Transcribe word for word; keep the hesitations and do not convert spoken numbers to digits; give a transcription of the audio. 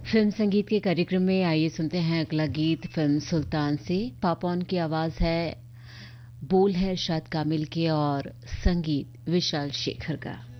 Film संगीत के कार्यक्रम में आइए सुनते हैं अगला गीत फिल्म सुल्तान से। पापॉन की आवाज है, बोल है शाद कामिल के और संगीत विशाल शेखर का।